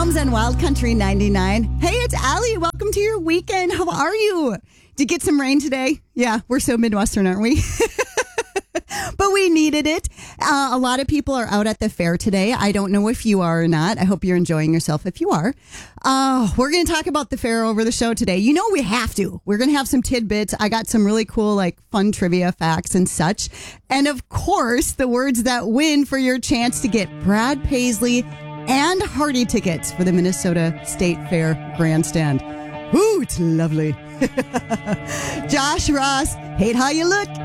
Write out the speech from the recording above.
Holmes on Wild Country 99. Hey, it's Allie. Welcome to your weekend. How are you? Did you get some rain today? Yeah, we're so Midwestern, aren't we? But we needed it. A lot of people are out at the fair today. I don't know if you are or not. I hope you're enjoying yourself if you are. We're going to talk about the fair over the show today. You know we have to. We're going to have some tidbits. I got some really cool, fun trivia facts and such. And of course, the words that win for your chance to get Brad Paisley and Hardy tickets for the Minnesota State Fair Grandstand. Ooh, it's lovely. Josh Ross, hate how you look.